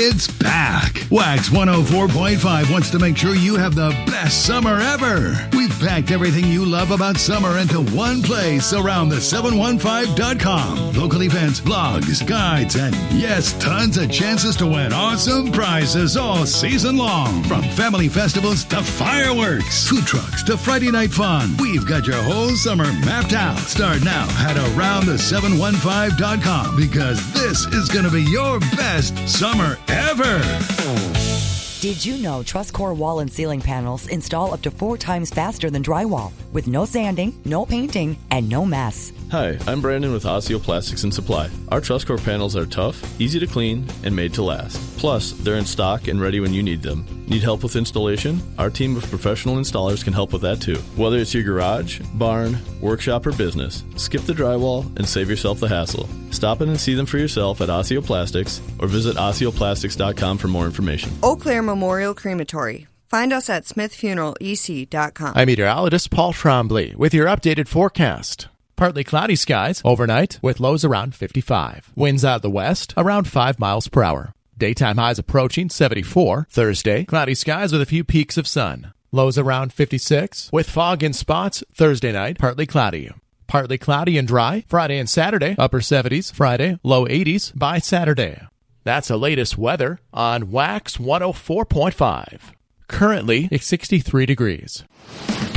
It's back. Wax 104.5 wants to make sure you have the best summer ever. We've packed everything you love about summer into one place around the 715.com. Local events, blogs, guides, and yes, tons of chances to win awesome prizes all season long. From family festivals to fireworks, food trucks to Friday night fun. We've got your whole summer mapped out. Start now at aroundthe715.com because this is going to be your best summer ever. Did you know TrustCore wall and ceiling panels install up to 4 times faster than drywall with no sanding, no painting, and no mess? Hi, I'm Brandon with Osseo Plastics and Supply. Our TrustCore panels are tough, easy to clean, and made to last. Plus, they're in stock and ready when you need them. Need help with installation? Our team of professional installers can help with that too. Whether it's your garage, barn, workshop, or business, skip the drywall and save yourself the hassle. Stop in and see them for yourself at Osseo Plastics or visit OsseoPlastics.com for more information. Eau Claire Memorial Crematory. Find us at smithfuneralec.com. I'm meteorologist Paul Trombley with your updated forecast. Partly cloudy skies overnight with lows around 55. Winds out of the west around 5 miles per hour. Daytime highs approaching 74. Thursday, cloudy skies with a few peaks of sun. Lows around 56 with fog in spots. Thursday night, partly cloudy. Partly cloudy and dry Friday and Saturday. Upper 70s Friday, low 80s by Saturday. That's the latest weather on Wax 104.5. Currently, it's 63 degrees.